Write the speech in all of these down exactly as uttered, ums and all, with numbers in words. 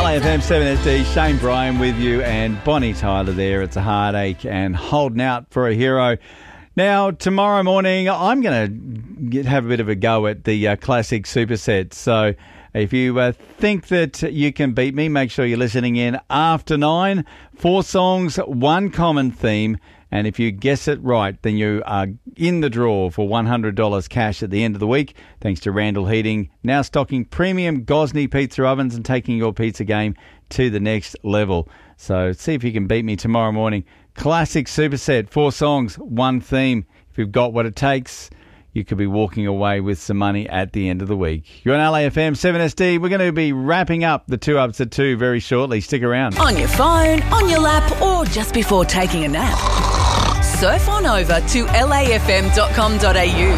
A F M seven S D, Shane Bryan with you and Bonnie Tyler there. It's a heartache and holding out for a hero. Now, tomorrow morning, I'm going to have a bit of a go at the uh, classic superset. So if you uh, think that you can beat me, make sure you're listening in after nine. Four songs, one common theme. And if you guess it right, then you are in the draw for one hundred dollars cash at the end of the week, thanks to Randall Heating, now stocking premium Gosney pizza ovens and taking your pizza game to the next level. So see if you can beat me tomorrow morning. Classic superset, four songs, one theme. If you've got what it takes, you could be walking away with some money at the end of the week. You're on L A F M seven S D. We're going to be wrapping up the two ups at two very shortly. Stick around. On your phone, on your lap, or just before taking a nap. Surf on over to L A F M dot com dot A U.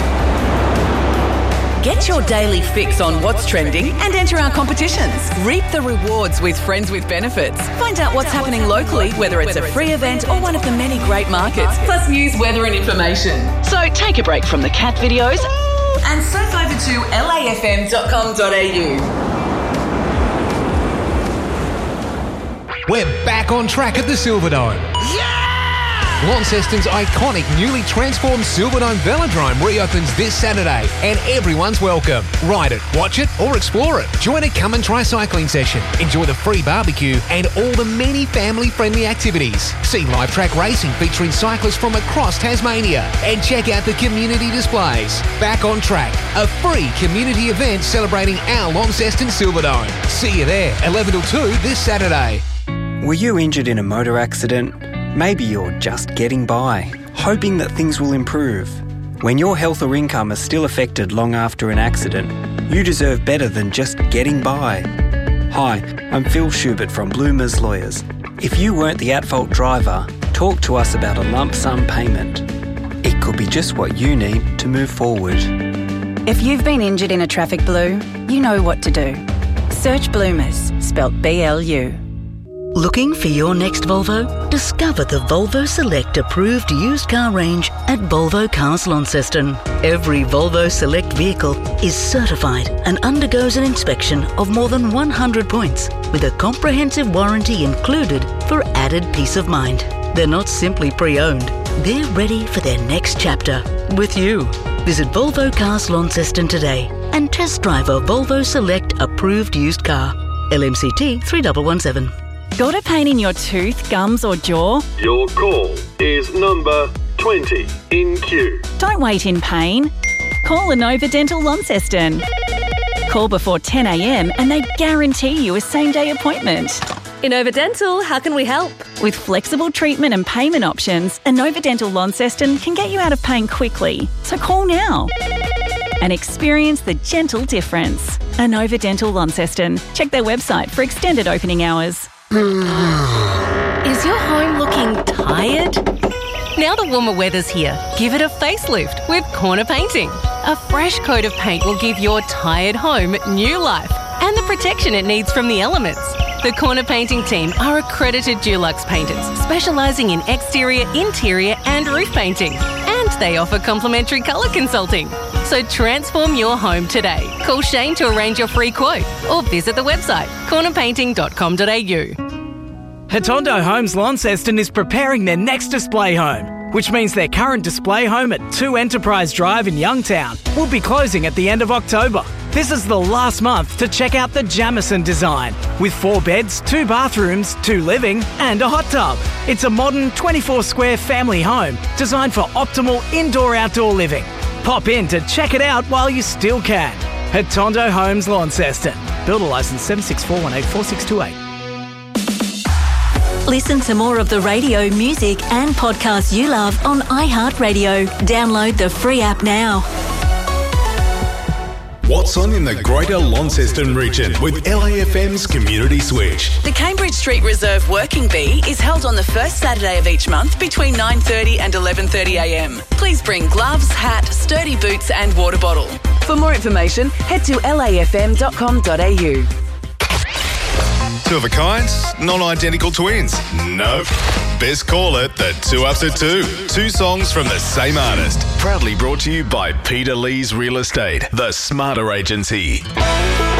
Get your daily fix on what's trending and enter our competitions. Reap the rewards with Friends with Benefits. Find out what's happening locally, whether it's a free event or one of the many great markets, plus news, weather and information. So take a break from the cat videos and surf over to L A F M dot com dot A U. We're back on track at the Silverdome. Yeah! Launceston's iconic newly transformed Silverdome Velodrome reopens this Saturday and everyone's welcome. Ride it, watch it or explore it. Join a come and try cycling session. Enjoy the free barbecue and all the many family-friendly activities. See live track racing featuring cyclists from across Tasmania and check out the community displays. Back on Track, a free community event celebrating our Launceston Silverdome. See you there, eleven till two this Saturday. Were you injured in a motor accident? Maybe you're just getting by, hoping that things will improve. When your health or income is still affected long after an accident, you deserve better than just getting by. Hi, I'm Phil Schubert from Bloomers Lawyers. If you weren't the at-fault driver, talk to us about a lump sum payment. It could be just what you need to move forward. If you've been injured in a traffic blue, you know what to do. Search Bloomers, spelt B L U. Looking for your next Volvo? Discover the Volvo Select approved used car range at Volvo Cars Launceston. Every Volvo Select vehicle is certified and undergoes an inspection of more than one hundred points with a comprehensive warranty included for added peace of mind. They're not simply pre-owned, they're ready for their next chapter with you. Visit Volvo Cars Launceston today and test drive a Volvo Select approved used car. L M C T three one one seven. Got a pain in your tooth, gums or jaw? Your call is number twenty in queue. Don't wait in pain. Call Inova Dental Launceston. Call before ten a m and they guarantee you a same-day appointment. Inova Dental, how can we help? With flexible treatment and payment options, Inova Dental Launceston can get you out of pain quickly. So call now and experience the gentle difference. Inova Dental Launceston. Check their website for extended opening hours. Is your home looking tired? Now the warmer weather's here, give it a facelift with Corner Painting. A fresh coat of paint will give your tired home new life and the protection it needs from the elements. The Corner Painting team are accredited Dulux painters, specialising in exterior, interior and roof painting. And they offer complimentary colour consulting. So transform your home today. Call Shane to arrange your free quote or visit the website corner painting dot com dot a u. Hatondo Homes Launceston is preparing their next display home, which means their current display home at two Enterprise Drive in Youngtown will be closing at the end of October. This is the last month to check out the Jamison design, with four beds, two bathrooms, two living and a hot tub. It's a modern twenty-four square family home designed for optimal indoor-outdoor living. Pop in to check it out while you still can. Hatondo Homes Launceston. Builder licence seven six four one eight four six two eight. Listen to more of the radio, music and podcasts you love on iHeartRadio. Download the free app now. What's on in the Greater Launceston region with L A F M's Community Switch. The Cambridge Street Reserve Working Bee is held on the first Saturday of each month between nine thirty and eleven thirty a m. Please bring gloves, hat, sturdy boots and water bottle. For more information, head to L A F M dot com dot a u. Two of a kind, non-identical twins. Nope. Best call it the Two Ups at Two. Two songs from the same artist. Proudly brought to you by Peter Lee's Real Estate, the Smarter Agency.